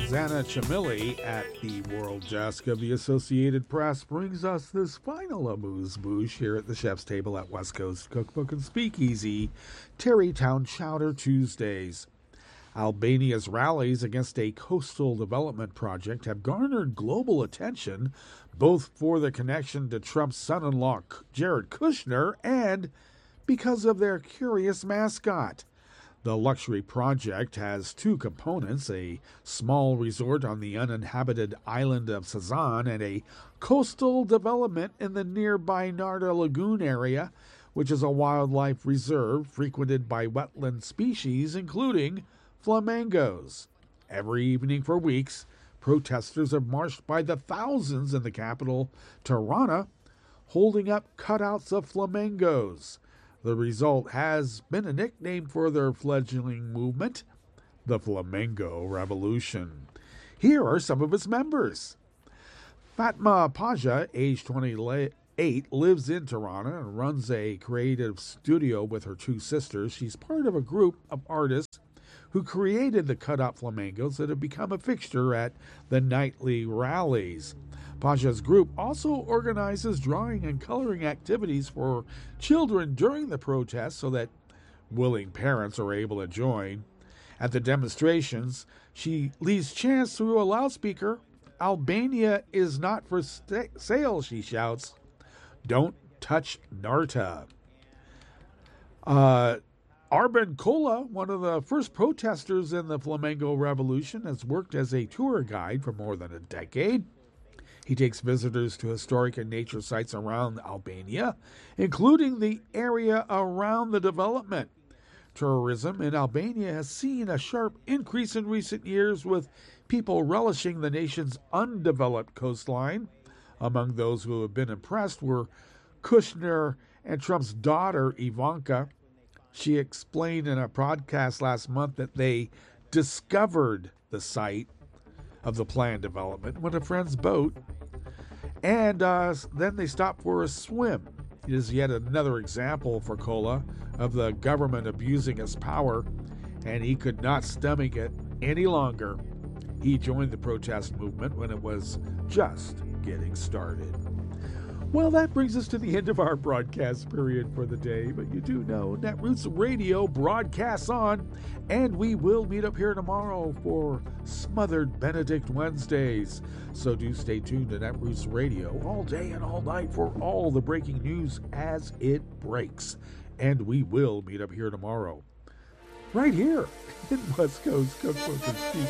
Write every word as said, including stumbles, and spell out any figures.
Zana Chamili at the World Desk of the Associated Press brings us this final amuse-bouche here at the Chef's Table at West Coast Cookbook and Speakeasy, Terrytown Chowder Tuesdays. Albania's rallies against a coastal development project have garnered global attention, both for the connection to Trump's son-in-law Jared Kushner and because of their curious mascot. The luxury project has two components, a small resort on the uninhabited island of Sazan and a coastal development in the nearby Narda Lagoon area, which is a wildlife reserve frequented by wetland species, including flamingos. Every evening for weeks, protesters have marched by the thousands in the capital, Tirana, holding up cutouts of flamingos. The result has been a nickname for their fledgling movement, the Flamingo Revolution. Here are some of its members. Fatma Paja, age twenty-eight, lives in Tirana and runs a creative studio with her two sisters. She's part of a group of artists who created the cutout flamingos that have become a fixture at the nightly rallies. Paja's group also organizes drawing and coloring activities for children during the protests so that willing parents are able to join. At the demonstrations, she leads chants through a loudspeaker. "Albania is not for st- sale," she shouts. "Don't touch Narta." Uh, Arben Kola, one of the first protesters in the Flamingo Revolution, has worked as a tour guide for more than a decade. He takes visitors to historic and nature sites around Albania, including the area around the development. Tourism in Albania has seen a sharp increase in recent years, with people relishing the nation's undeveloped coastline. Among those who have been impressed were Kushner and Trump's daughter, Ivanka. She explained in a podcast last month that they discovered the site of the planned development when a friend's boat, and uh, then they stopped for a swim. It is yet another example for Kola of the government abusing its power, and he could not stomach it any longer. He joined the protest movement when it was just getting started. Well, that brings us to the end of our broadcast period for the day, but you do know Netroots Radio broadcasts on, and we will meet up here tomorrow for Smothered Benedict Wednesdays. So do stay tuned to Netroots Radio all day and all night for all the breaking news as it breaks. And we will meet up here tomorrow, right here in West Coast Cookbook and Speak.